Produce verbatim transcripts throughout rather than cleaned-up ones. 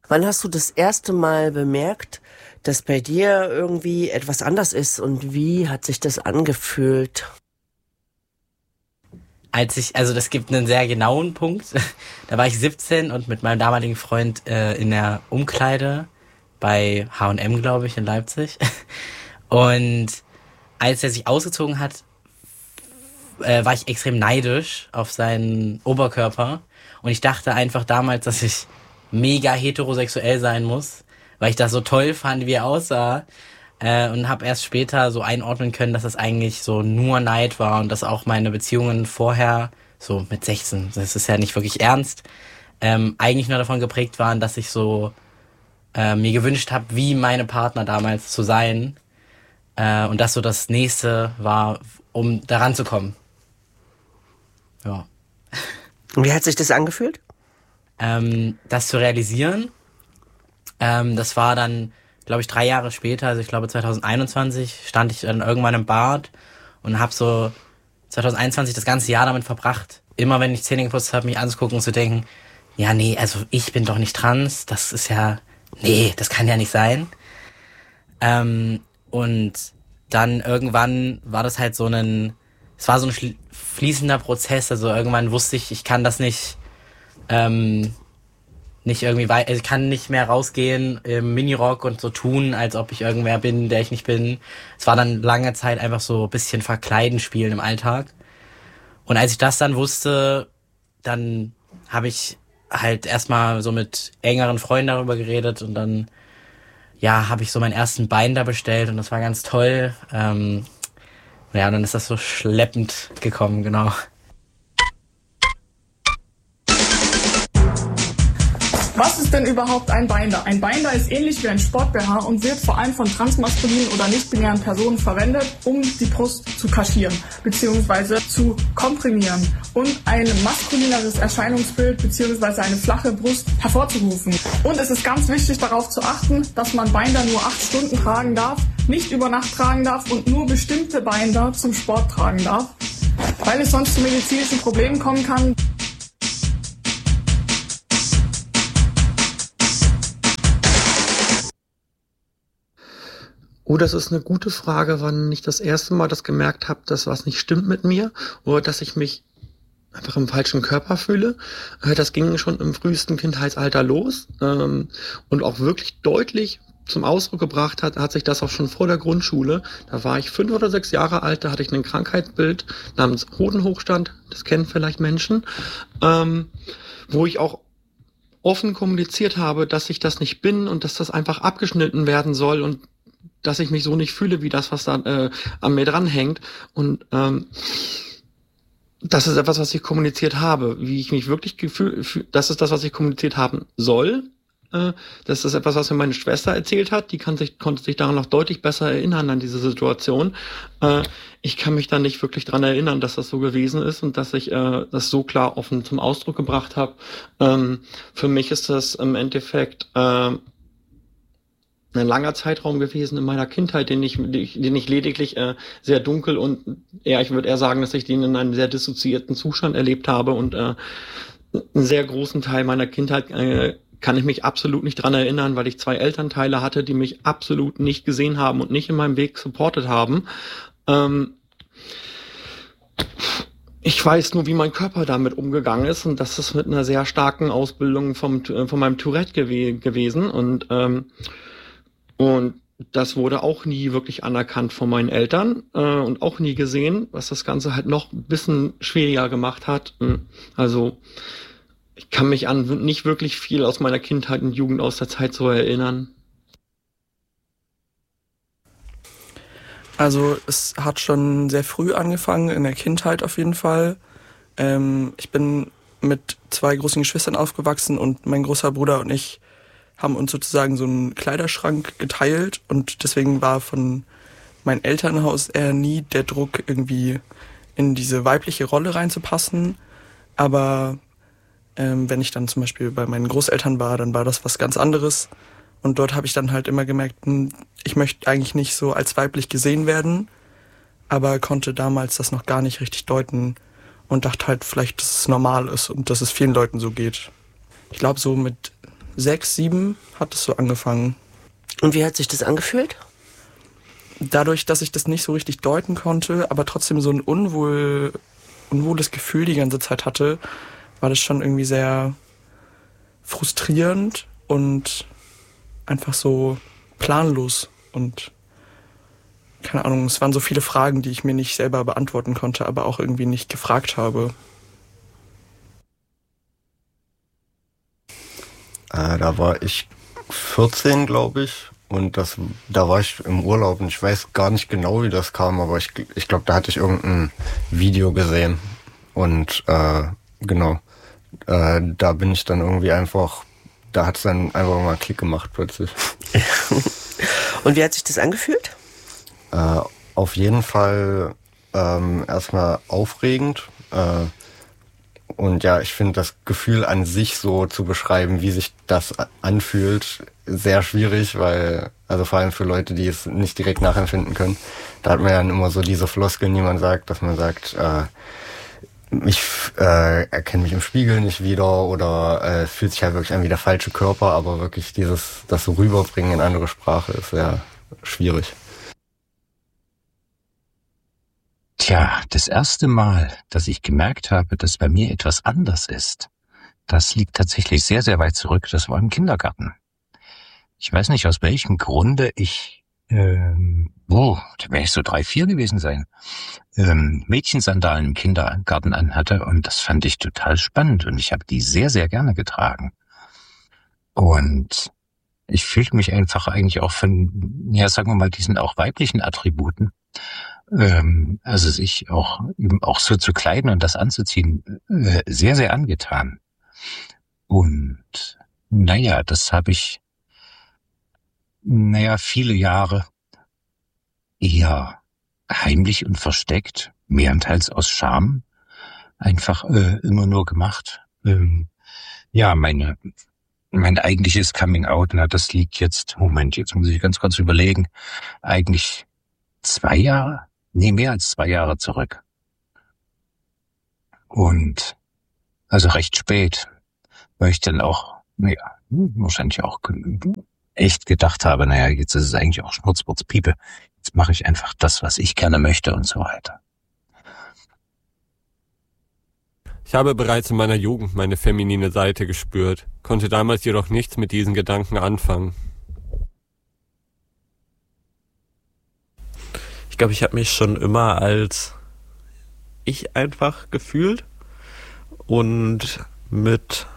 Wann hast du das erste Mal bemerkt, dass bei dir irgendwie etwas anders ist und wie hat sich das angefühlt? Als ich, also das gibt einen sehr genauen Punkt. Da war ich siebzehn und mit meinem damaligen Freund äh, in der Umkleide bei H und M, glaube ich, in Leipzig. Und als er sich ausgezogen hat, äh, war ich extrem neidisch auf seinen Oberkörper. Und ich dachte einfach damals, dass ich mega heterosexuell sein muss, weil ich das so toll fand, wie er aussah. Äh, und habe erst später so einordnen können, dass das eigentlich so nur Neid war und dass auch meine Beziehungen vorher, so mit sechzehn, das ist ja nicht wirklich ernst, ähm, eigentlich nur davon geprägt waren, dass ich so äh, mir gewünscht habe, wie meine Partner damals zu sein. Äh, und das so das Nächste war, um daran zu kommen. Ja. Und wie hat sich das angefühlt? Ähm, das zu realisieren, ähm, das war dann, glaube ich, drei Jahre später, also ich glaube zwanzig einundzwanzig, stand ich dann irgendwann im Bad und habe so zwanzig einundzwanzig das ganze Jahr damit verbracht, immer wenn ich Zähne geputzt habe, mich anzugucken und zu denken, ja, nee, also ich bin doch nicht trans, das ist ja, nee, das kann ja nicht sein. Ähm, und dann irgendwann war das halt so ein, es war so ein fließender Prozess, also irgendwann wusste ich, ich kann das nicht, ähm, nicht irgendwie wei- also ich kann nicht mehr rausgehen im Minirock und so tun, als ob ich irgendwer bin, der ich nicht bin. Es war dann lange Zeit einfach so ein bisschen Verkleiden spielen im Alltag. Und als ich das dann wusste, dann habe ich halt erstmal so mit engeren Freunden darüber geredet und dann, ja, habe ich so meinen ersten Binder bestellt und das war ganz toll. Ähm, ja, und dann ist das so schleppend gekommen, genau. Was ist denn überhaupt ein Binder? Ein Binder ist ähnlich wie ein Sport-B H und wird vor allem von transmaskulinen oder nicht-binären Personen verwendet, um die Brust zu kaschieren bzw. zu komprimieren und ein maskulineres Erscheinungsbild bzw. eine flache Brust hervorzurufen. Und es ist ganz wichtig darauf zu achten, dass man Binder nur acht Stunden tragen darf, nicht über Nacht tragen darf und nur bestimmte Binder zum Sport tragen darf, weil es sonst zu medizinischen Problemen kommen kann. Oh, das ist eine gute Frage, wann ich das erste Mal das gemerkt habe, dass was nicht stimmt mit mir oder dass ich mich einfach im falschen Körper fühle. Äh, Das ging schon im frühesten Kindheitsalter los ähm, und auch wirklich deutlich zum Ausdruck gebracht hat, hat sich das auch schon vor der Grundschule. Da war ich fünf oder sechs Jahre alt, da hatte ich ein Krankheitsbild namens Hodenhochstand, das kennen vielleicht Menschen, ähm, wo ich auch offen kommuniziert habe, dass ich das nicht bin und dass das einfach abgeschnitten werden soll und dass ich mich so nicht fühle, wie das, was da äh, an mir dranhängt. Und ähm, das ist etwas, was ich kommuniziert habe. Wie ich mich wirklich gefühl, fühl, das ist das, was ich kommuniziert haben soll. Äh, das ist etwas, was mir meine Schwester erzählt hat. Die kann sich, konnte sich daran noch deutlich besser erinnern, an diese Situation. Äh, ich kann mich da nicht wirklich dran erinnern, dass das so gewesen ist und dass ich äh, das so klar offen zum Ausdruck gebracht habe. Ähm, für mich ist das im Endeffekt äh, ein langer Zeitraum gewesen in meiner Kindheit, den ich, den ich lediglich äh, sehr dunkel und eher, ich würde eher sagen, dass ich den in einem sehr dissoziierten Zustand erlebt habe und äh, einen sehr großen Teil meiner Kindheit äh, kann ich mich absolut nicht dran erinnern, weil ich zwei Elternteile hatte, die mich absolut nicht gesehen haben und nicht in meinem Weg supportet haben. Ähm, ich weiß nur, wie mein Körper damit umgegangen ist und das ist mit einer sehr starken Ausbildung vom, von meinem Tourette gew- gewesen und ähm, Und das wurde auch nie wirklich anerkannt von meinen Eltern äh, und auch nie gesehen, was das Ganze halt noch ein bisschen schwieriger gemacht hat. Also ich kann mich an nicht wirklich viel aus meiner Kindheit und Jugend aus der Zeit so erinnern. Also es hat schon sehr früh angefangen, in der Kindheit auf jeden Fall. Ähm, ich bin mit zwei großen Geschwistern aufgewachsen und mein großer Bruder und ich haben uns sozusagen so einen Kleiderschrank geteilt und deswegen war von meinem Elternhaus eher nie der Druck, irgendwie in diese weibliche Rolle reinzupassen. Aber ähm, wenn ich dann zum Beispiel bei meinen Großeltern war, dann war das was ganz anderes. Und dort habe ich dann halt immer gemerkt, ich möchte eigentlich nicht so als weiblich gesehen werden, aber konnte damals das noch gar nicht richtig deuten und dachte halt vielleicht, dass es normal ist und dass es vielen Leuten so geht. Ich glaube, so mit sechs, sieben hat es so angefangen. Und wie hat sich das angefühlt? Dadurch, dass ich das nicht so richtig deuten konnte, aber trotzdem so ein unwohl, unwohles Gefühl die ganze Zeit hatte, war das schon irgendwie sehr frustrierend und einfach so planlos. Und keine Ahnung, es waren so viele Fragen, die ich mir nicht selber beantworten konnte, aber auch irgendwie nicht gefragt habe. Äh, da war ich vierzehn, glaube ich. Und das, da war ich im Urlaub und ich weiß gar nicht genau, wie das kam, aber ich, ich glaube, da hatte ich irgendein Video gesehen. Und äh, genau, äh, da bin ich dann irgendwie einfach, da hat es dann einfach mal einen Klick gemacht plötzlich. Und wie hat sich das angefühlt? Äh, auf jeden Fall ähm, erstmal aufregend. Äh, und ja, ich finde das Gefühl an sich so zu beschreiben, wie sich das anfühlt, sehr schwierig, weil, also vor allem für Leute, die es nicht direkt nachempfinden können, da hat man ja immer so diese Floskeln, die man sagt, dass man sagt, äh, ich äh, erkenne mich im Spiegel nicht wieder oder äh, es fühlt sich halt wirklich an wie der falsche Körper, aber wirklich dieses, das so rüberbringen in andere Sprache ist sehr schwierig. Tja, das erste Mal, dass ich gemerkt habe, dass bei mir etwas anders ist, das liegt tatsächlich sehr, sehr weit zurück. Das war im Kindergarten. Ich weiß nicht, aus welchem Grunde ich, ähm, oh, da wäre ich so drei, vier gewesen sein, ähm, Mädchensandalen im Kindergarten anhatte und das fand ich total spannend und ich habe die sehr, sehr gerne getragen. Und ich fühlte mich einfach eigentlich auch von, ja, sagen wir mal, diesen auch weiblichen Attributen, ähm, also sich auch eben auch so zu kleiden und das anzuziehen, äh, sehr, sehr angetan. Und naja, das habe ich naja, viele Jahre eher heimlich und versteckt, mehrenteils aus Scham, einfach äh, immer nur gemacht. Ähm, ja, meine mein eigentliches Coming Out, na, das liegt jetzt, Moment, jetzt muss ich ganz kurz überlegen, eigentlich zwei Jahre, nee, mehr als zwei Jahre zurück. Und also recht spät, weil ich dann auch, naja, wahrscheinlich auch echt gedacht habe, naja, jetzt ist es eigentlich auch Schmutzputzpiepe. Jetzt mache ich einfach das, was ich gerne möchte und so weiter. Ich habe bereits in meiner Jugend meine feminine Seite gespürt, konnte damals jedoch nichts mit diesen Gedanken anfangen. Ich glaube, ich habe mich schon immer als ich einfach gefühlt und mit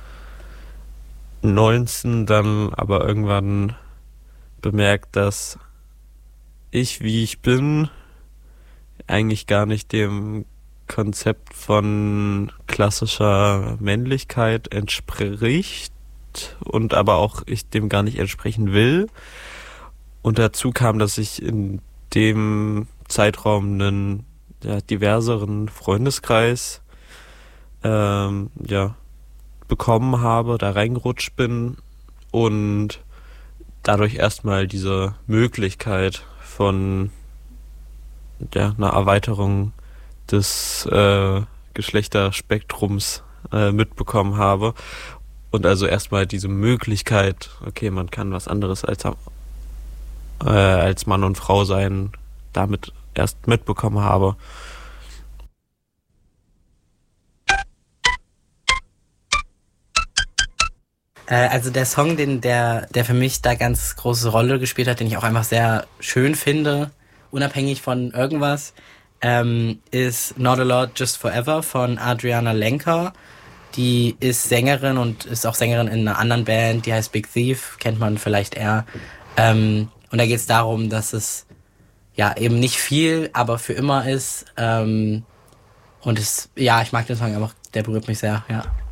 neunzehn dann aber irgendwann bemerkt, dass ich, wie ich bin, eigentlich gar nicht dem Konzept von klassischer Männlichkeit entspricht und aber auch ich dem gar nicht entsprechen will. Und dazu kam, dass ich in dem Zeitraum einen ja, diverseren Freundeskreis ähm, ja, bekommen habe, da reingerutscht bin und dadurch erstmal diese Möglichkeit von ja, einer Erweiterung des äh, Geschlechterspektrums äh, mitbekommen habe und also erstmal diese Möglichkeit, okay, man kann was anderes als äh, als Mann und Frau sein, damit erst mitbekommen habe. Also der Song, den der, der für mich da ganz große Rolle gespielt hat, den ich auch einfach sehr schön finde, unabhängig von irgendwas, ähm, ist Not a Lot, Just Forever von Adriana Lenker. Die ist Sängerin und ist auch Sängerin in einer anderen Band, die heißt Big Thief, kennt man vielleicht eher. Ähm, und da geht es darum, dass es ja eben nicht viel, aber für immer ist. Ähm, und es, ja, ich mag den Song einfach, der berührt mich sehr, ja.